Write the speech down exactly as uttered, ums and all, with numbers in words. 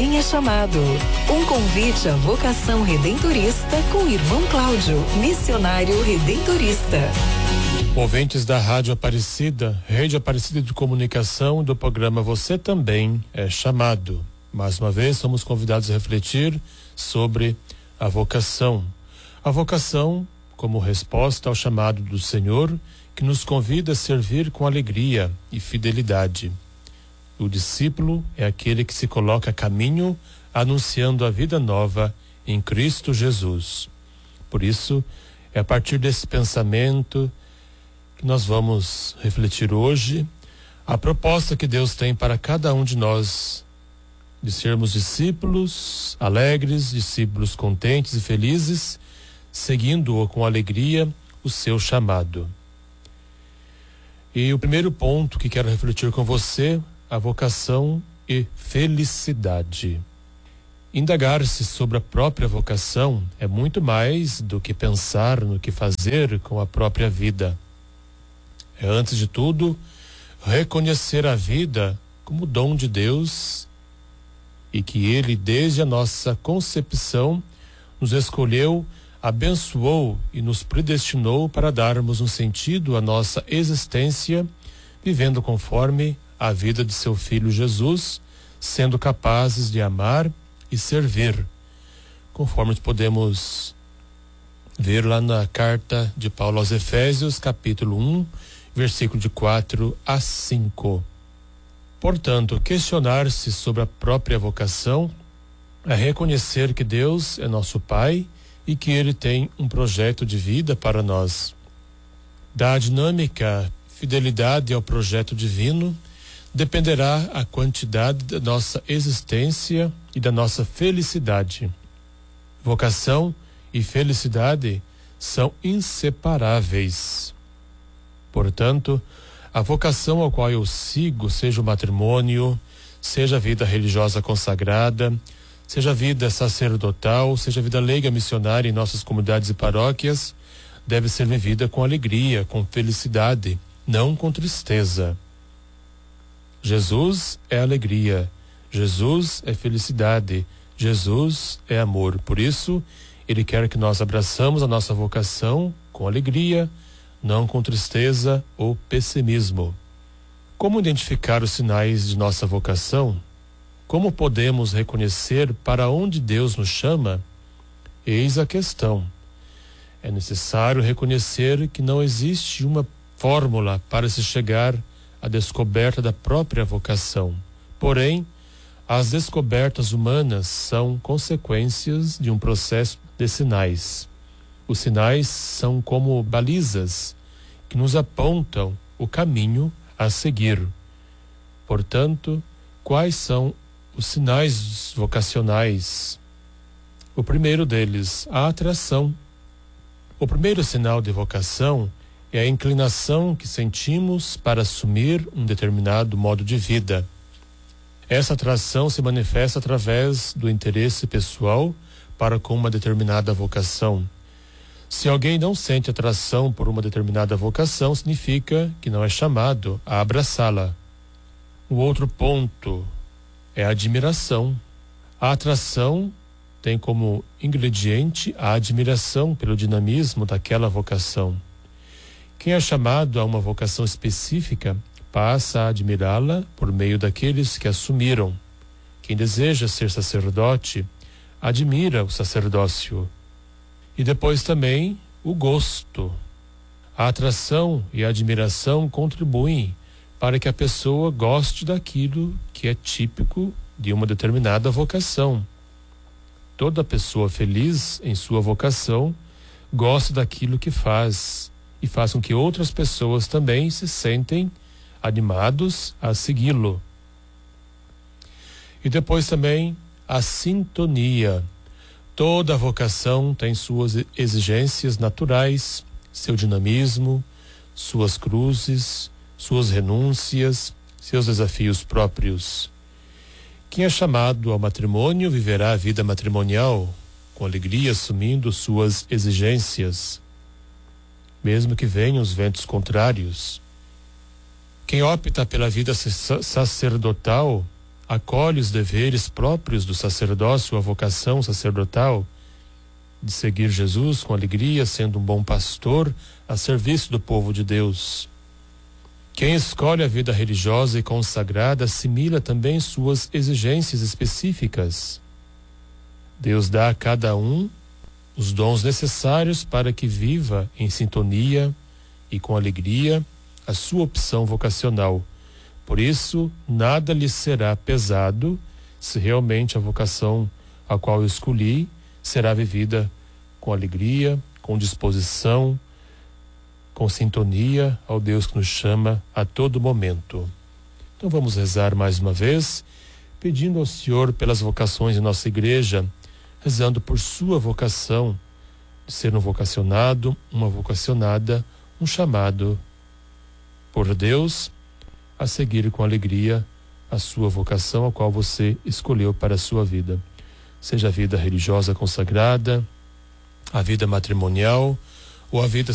também é chamado. Um convite à vocação redentorista com o irmão Cláudio, missionário redentorista. Ouvintes da Rádio Aparecida, Rede Aparecida de Comunicação, do programa Você Também é Chamado. Mais uma vez, somos convidados a refletir sobre a vocação. A vocação como resposta ao chamado do Senhor, que nos convida a servir com alegria e fidelidade. O discípulo é aquele que se coloca a caminho, anunciando a vida nova em Cristo Jesus. Por isso, é a partir desse pensamento que nós vamos refletir hoje a proposta que Deus tem para cada um de nós, de sermos discípulos alegres, discípulos contentes e felizes, seguindo com alegria o seu chamado. E o primeiro ponto que quero refletir com você, a vocação e felicidade. Indagar-se sobre a própria vocação é muito mais do que pensar no que fazer com a própria vida. É, antes de tudo, reconhecer a vida como dom de Deus e que Ele, desde a nossa concepção, nos escolheu, abençoou e nos predestinou para darmos um sentido à nossa existência, vivendo conforme a vida de seu Filho Jesus, sendo capazes de amar e servir, conforme podemos ver lá na carta de Paulo aos Efésios, capítulo um, versículo de quatro a cinco. Portanto, questionar-se sobre a própria vocação é reconhecer que Deus é nosso Pai e que Ele tem um projeto de vida para nós. Da dinâmica fidelidade ao projeto divino dependerá a quantidade da nossa existência e da nossa felicidade. Vocação e felicidade são inseparáveis. Portanto, a vocação ao qual eu sigo, seja o matrimônio, seja a vida religiosa consagrada, seja a vida sacerdotal, seja a vida leiga missionária em nossas comunidades e paróquias, deve ser vivida com alegria, com felicidade, não com tristeza. Jesus é alegria, Jesus é felicidade, Jesus é amor. Por isso, Ele quer que nós abraçamos a nossa vocação com alegria, não com tristeza ou pessimismo. Como identificar os sinais de nossa vocação? Como podemos reconhecer para onde Deus nos chama? Eis a questão. É necessário reconhecer que não existe uma fórmula para se chegar à descoberta da própria vocação. Porém, as descobertas humanas são consequências de um processo de sinais. Os sinais são como balizas que nos apontam o caminho a seguir. Portanto, quais são os sinais vocacionais? O primeiro deles, a atração. O primeiro sinal de vocação é a inclinação que sentimos para assumir um determinado modo de vida. Essa atração se manifesta através do interesse pessoal para com uma determinada vocação. Se alguém não sente atração por uma determinada vocação, significa que não é chamado a abraçá-la. O outro ponto é a admiração. A atração tem como ingrediente a admiração pelo dinamismo daquela vocação. Quem é chamado a uma vocação específica passa a admirá-la por meio daqueles que assumiram. Quem deseja ser sacerdote admira o sacerdócio. E depois também o gosto. A atração e a admiração contribuem para que a pessoa goste daquilo que é típico de uma determinada vocação. Toda pessoa feliz em sua vocação gosta daquilo que faz e faz com que outras pessoas também se sentem animados a segui-lo. E depois também a sintonia. Toda vocação tem suas exigências naturais, seu dinamismo, suas cruzes, suas renúncias, seus desafios próprios. Quem é chamado ao matrimônio viverá a vida matrimonial com alegria, assumindo suas exigências, mesmo que venham os ventos contrários. Quem opta pela vida sacerdotal acolhe os deveres próprios do sacerdócio, a vocação sacerdotal, de seguir Jesus com alegria, sendo um bom pastor a serviço do povo de Deus. Quem escolhe a vida religiosa e consagrada assimila também suas exigências específicas. Deus dá a cada um os dons necessários para que viva em sintonia e com alegria a sua opção vocacional. Por isso, nada lhe será pesado se realmente a vocação a qual eu escolhi será vivida com alegria, com disposição, com sintonia ao Deus que nos chama a todo momento. Então vamos rezar mais uma vez, pedindo ao Senhor pelas vocações em nossa igreja, rezando por sua vocação, de ser um vocacionado, uma vocacionada, um chamado por Deus a seguir com alegria a sua vocação, a qual você escolheu para a sua vida. Seja a vida religiosa consagrada, a vida matrimonial ou a vida